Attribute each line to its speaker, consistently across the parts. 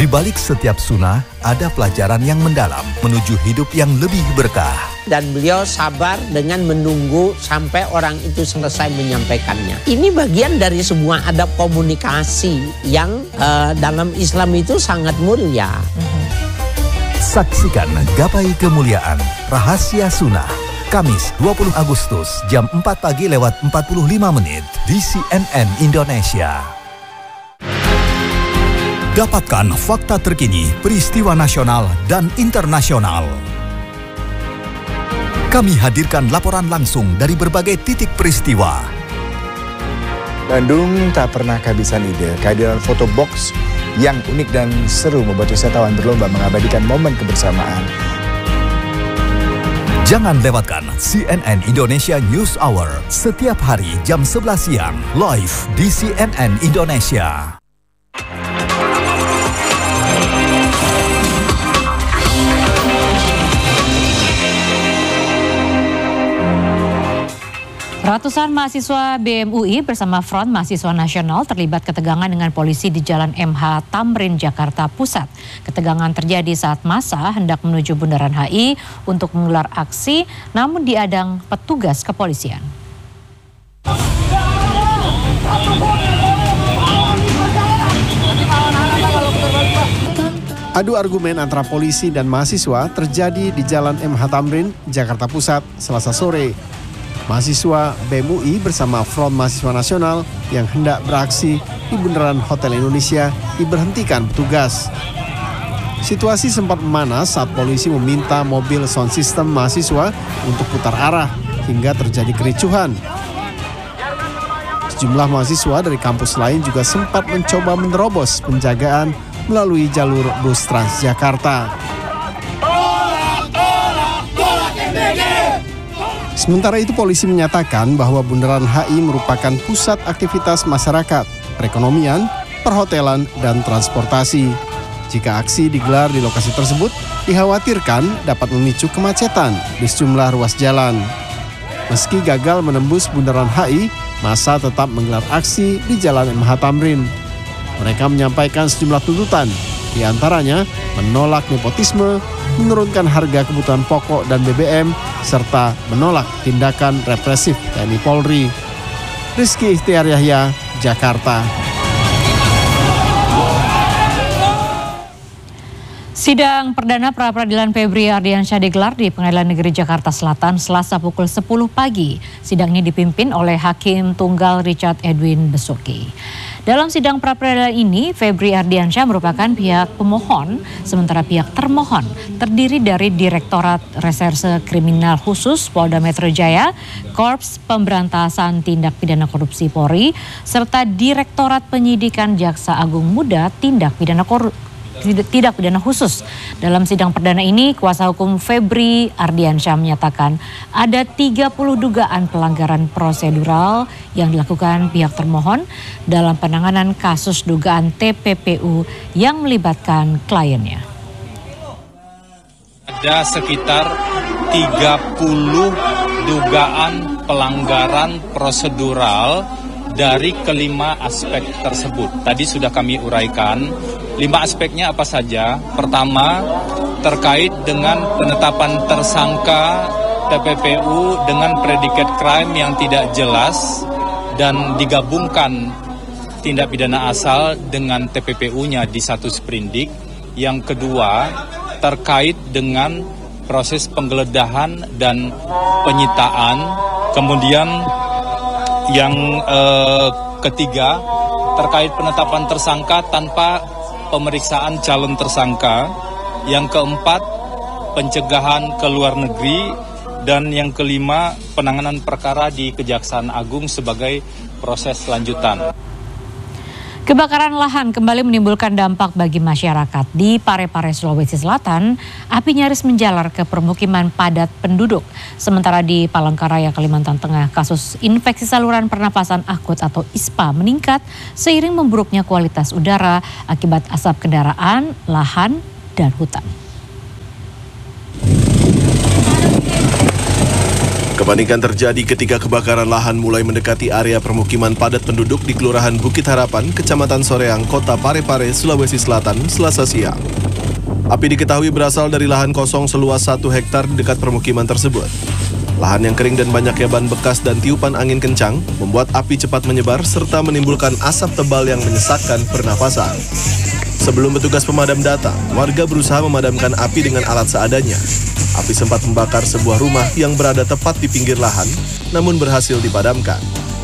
Speaker 1: Di balik setiap sunnah, ada pelajaran yang mendalam menuju hidup yang lebih berkah.
Speaker 2: Dan beliau sabar dengan menunggu sampai orang itu selesai menyampaikannya. Ini bagian dari semua adab komunikasi yang dalam Islam itu sangat mulia.
Speaker 1: Saksikan Gapai Kemuliaan Rahasia Sunnah Kamis 20 Agustus jam 4 pagi lewat 45 menit di CNN Indonesia. Dapatkan fakta terkini peristiwa nasional dan internasional. Kami hadirkan laporan langsung dari berbagai titik peristiwa.
Speaker 3: Bandung tak pernah kehabisan ide. Kehadiran foto box yang unik dan seru membuat wisatawan berlomba mengabadikan momen kebersamaan.
Speaker 1: Jangan lewatkan CNN Indonesia News Hour setiap hari jam 11 siang live di CNN Indonesia.
Speaker 4: Ratusan mahasiswa BEM UI bersama Front Mahasiswa Nasional terlibat ketegangan dengan polisi di Jalan MH Tamrin, Jakarta Pusat. Ketegangan terjadi saat massa hendak menuju Bundaran HI untuk menggelar aksi, namun diadang petugas kepolisian.
Speaker 5: Adu argumen antara polisi dan mahasiswa terjadi di Jalan MH Tamrin, Jakarta Pusat, Selasa sore. Mahasiswa BEM UI bersama Front Mahasiswa Nasional yang hendak beraksi di Bundaran Hotel Indonesia diberhentikan petugas. Situasi sempat memanas saat polisi meminta mobil sound system mahasiswa untuk putar arah hingga terjadi kericuhan. Sejumlah mahasiswa dari kampus lain juga sempat mencoba menerobos penjagaan melalui jalur bus Transjakarta. Sementara itu polisi menyatakan bahwa Bundaran HI merupakan pusat aktivitas masyarakat, perekonomian, perhotelan, dan transportasi. Jika aksi digelar di lokasi tersebut, dikhawatirkan dapat memicu kemacetan di sejumlah ruas jalan. Meski gagal menembus Bundaran HI, massa tetap menggelar aksi di Jalan MH Tamrin. Mereka menyampaikan sejumlah tuntutan, di antaranya menolak nepotisme, menurunkan harga kebutuhan pokok dan BBM, serta menolak tindakan represif TNI Polri. Rizky Ihtiar Yahya, Jakarta.
Speaker 4: Sidang perdana pra-peradilan Febri Ardiansyah digelar di Pengadilan Negeri Jakarta Selatan Selasa pukul 10 pagi. Sidang ini dipimpin oleh Hakim Tunggal Richard Edwin Besuki. Dalam sidang pra-peradilan ini, Febri Ardiansyah merupakan pihak pemohon, sementara pihak termohon terdiri dari Direktorat Reserse Kriminal Khusus Polda Metro Jaya, Korps Pemberantasan Tindak Pidana Korupsi Polri, serta Direktorat Penyidikan Jaksa Agung Muda Tindak Pidana Khusus. Dalam sidang perdana ini, kuasa hukum Febri Ardiansyah menyatakan ada 30 dugaan pelanggaran prosedural yang dilakukan pihak termohon dalam penanganan kasus dugaan TPPU yang melibatkan kliennya.
Speaker 6: Ada sekitar 30 dugaan pelanggaran prosedural dari kelima aspek tersebut. Tadi sudah kami uraikan. 5 aspeknya apa saja? Pertama, terkait dengan penetapan tersangka TPPU dengan predikat crime yang tidak jelas dan digabungkan tindak pidana asal dengan TPPU-nya di satu sprindik. Yang kedua, terkait dengan proses penggeledahan dan penyitaan. Kemudian yang ketiga, terkait penetapan tersangka tanpa pemeriksaan calon tersangka. Yang keempat, pencegahan ke luar negeri. Dan yang kelima, penanganan perkara di Kejaksaan Agung sebagai proses lanjutan.
Speaker 4: Kebakaran lahan kembali menimbulkan dampak bagi masyarakat. Di Parepare, Sulawesi Selatan, api nyaris menjalar ke permukiman padat penduduk. Sementara di Palangkaraya, Kalimantan Tengah, kasus infeksi saluran pernapasan akut atau ISPA meningkat seiring memburuknya kualitas udara akibat asap kendaraan, lahan, dan hutan.
Speaker 7: Kepanikan terjadi ketika kebakaran lahan mulai mendekati area permukiman padat penduduk di Kelurahan Bukit Harapan, Kecamatan Soreang, Kota Parepare, Sulawesi Selatan, Selasa siang. Api diketahui berasal dari lahan kosong seluas 1 hektar di dekat permukiman tersebut. Lahan yang kering dan banyaknya ban bekas dan tiupan angin kencang membuat api cepat menyebar serta menimbulkan asap tebal yang menyesakkan pernapasan. Sebelum petugas pemadam datang, warga berusaha memadamkan api dengan alat seadanya. Api sempat membakar sebuah rumah yang berada tepat di pinggir lahan, namun berhasil dipadamkan.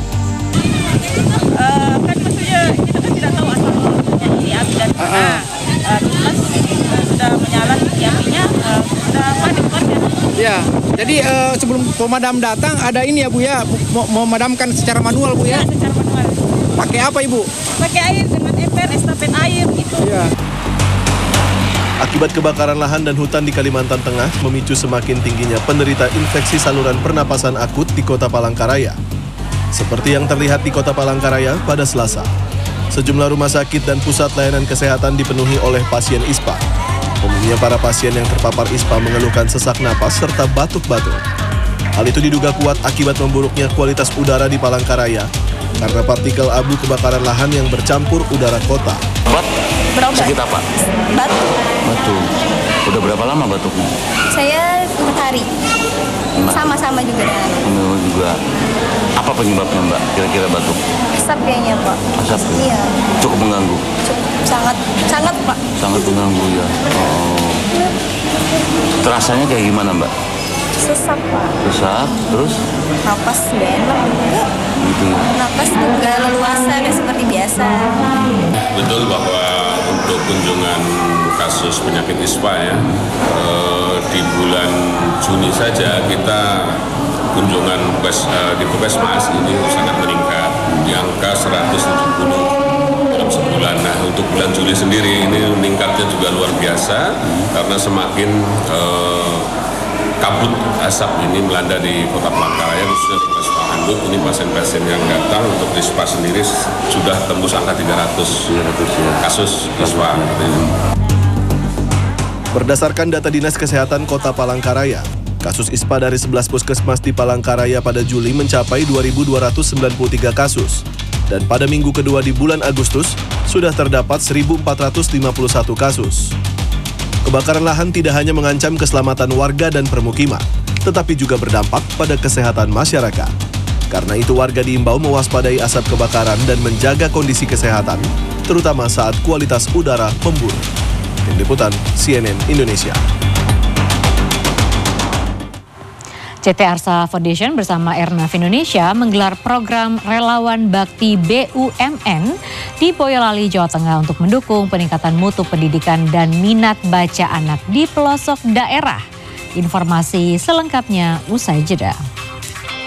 Speaker 8: Kan maksudnya kita kan tidak tahu asal usulnya api dari mana. Sudah menyala apinya, sudah panik warga.
Speaker 9: Ya, jadi sebelum pemadam datang ada ini ya Bu ya, memadamkan secara manual Bu ya?
Speaker 8: Ya, secara manual.
Speaker 9: Pakai apa Ibu?
Speaker 8: Pakai air dengan ember, estafet air gitu.
Speaker 9: Ya.
Speaker 7: Akibat kebakaran lahan dan hutan di Kalimantan Tengah memicu semakin tingginya penderita infeksi saluran pernapasan akut di Kota Palangkaraya. Seperti yang terlihat di Kota Palangkaraya pada Selasa. Sejumlah rumah sakit dan pusat layanan kesehatan dipenuhi oleh pasien ISPA. Umumnya para pasien yang terpapar ISPA mengeluhkan sesak napas serta batuk-batuk. Hal itu diduga kuat akibat memburuknya kualitas udara di Palangkaraya karena partikel abu kebakaran lahan yang bercampur udara kota.
Speaker 10: Berobat.
Speaker 11: Sakit apa?
Speaker 10: Batuk.
Speaker 11: Batuk. Udah berapa lama batuknya?
Speaker 10: Saya 4 hari. Sama-sama juga dengan
Speaker 11: juga. Apa penyebabnya Mbak? Kira-kira batuk?
Speaker 10: asap kayaknya Pak.
Speaker 11: Asap?
Speaker 10: Iya.
Speaker 11: Cukup mengganggu?
Speaker 10: Sangat Pak.
Speaker 11: Sangat mengganggu ya. Oh. Terasanya kayak gimana Mbak?
Speaker 10: Sesak Pak.
Speaker 11: Sesak, terus?
Speaker 10: Napas nggak enak juga.
Speaker 11: Gitu ya?
Speaker 10: Napas juga leluasa dan seperti biasa.
Speaker 12: Betul bahwa untuk kunjungan kasus penyakit ISPA ya, di bulan Juni saja kita kunjungan di Puskesmas ini sangat meningkat di angka 170 dalam sebulan. Nah untuk bulan Juli sendiri ini meningkatnya juga luar biasa karena semakin kabut asap ini melanda di Kota Palangkaraya khususnya di ISPA Handut. Ini pasien-pasien yang datang untuk ISPA sendiri sudah tembus angka 300 kasus ISPA.
Speaker 7: Berdasarkan data Dinas Kesehatan Kota Palangkaraya, kasus ISPA dari 11 puskesmas di Palangkaraya pada Juli mencapai 2.293 kasus. Dan pada minggu kedua di bulan Agustus, sudah terdapat 1.451 kasus. Kebakaran lahan tidak hanya mengancam keselamatan warga dan permukiman, tetapi juga berdampak pada kesehatan masyarakat. Karena itu warga diimbau mewaspadai asap kebakaran dan menjaga kondisi kesehatan, terutama saat kualitas udara memburuk. Tim Liputan CNN Indonesia.
Speaker 4: CT Arsa Foundation bersama Airnav Indonesia menggelar program Relawan Bakti BUMN di Boyolali, Jawa Tengah untuk mendukung peningkatan mutu pendidikan dan minat baca anak di pelosok daerah. Informasi selengkapnya usai jeda.